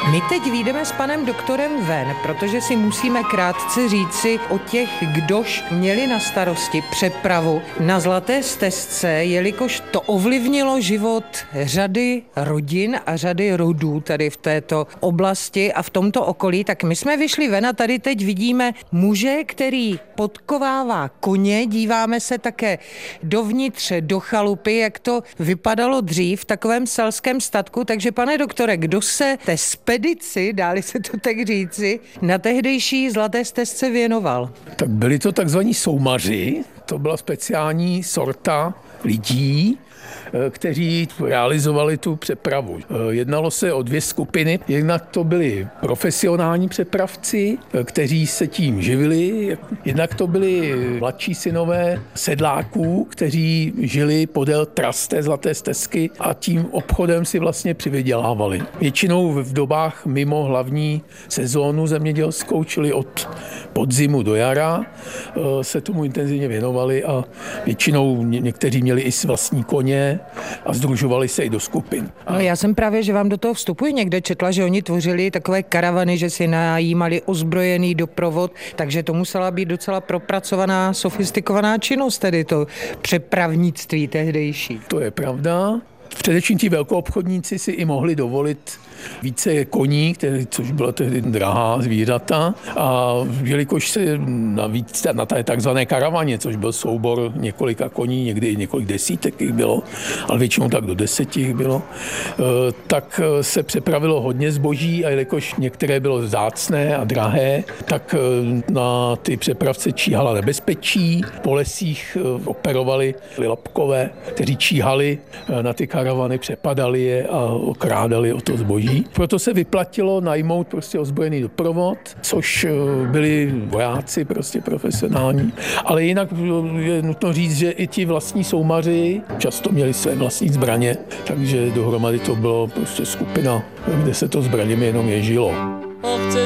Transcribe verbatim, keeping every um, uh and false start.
My teď vyjdeme s panem doktorem ven, protože si musíme krátce říci o těch, kdož měli na starosti přepravu na Zlaté stezce, jelikož to ovlivnilo život řady rodin a řady rodů tady v této oblasti a v tomto okolí. Tak my jsme vyšli ven a tady teď vidíme muže, který podkovává koně, díváme se také dovnitř do chalupy, jak to vypadalo dřív v takovém selském statku. Takže pane doktore, kdo se té spedici, dáli se to tak říci, na tehdejší Zlaté stezce věnoval? Tak byli to takzvaní soumaři, to byla speciální sorta lidí, kteří realizovali tu přepravu. Jednalo se o dvě skupiny. Jednak to byli profesionální přepravci, kteří se tím živili. Jednak to byli mladší synové sedláků, kteří žili podél tras té Zlaté stezky a tím obchodem si vlastně přivydělávali. Většinou v dobách mimo hlavní sezónu zemědělskou, čili od podzimu do jara, se tomu intenzivně věnovali a většinou někteří měli i vlastní koně a sdružovali se i do skupin. No já jsem právě, že vám do toho vstupuji někde četla, že oni tvořili takové karavany, že si najímali ozbrojený doprovod, takže to musela být docela propracovaná, sofistikovaná činnost, tedy to přepravnictví tehdejší. To je pravda. Především ti velkoobchodníci si i mohli dovolit více koní, které, což bylo tehdy drahá zvířata, a jelikož se navíc na té takzvané karavaně, což byl soubor několika koní, někdy i několik desítek jich bylo, ale většinou tak do deseti jich bylo, tak se přepravilo hodně zboží a jelikož některé bylo vzácné a drahé, tak na ty přepravce číhala nebezpečí. Po lesích operovali lapkové, kteří číhali na ty karavany, přepadali je a okrádali o to zboží. Proto se vyplatilo najmout prostě ozbrojený doprovod, což byli vojáci prostě profesionální. Ale jinak je nutno říct, že i ti vlastní soumaři často měli své vlastní zbraně, takže dohromady to bylo prostě skupina, kde se to zbraněmi jenom ježilo. Obce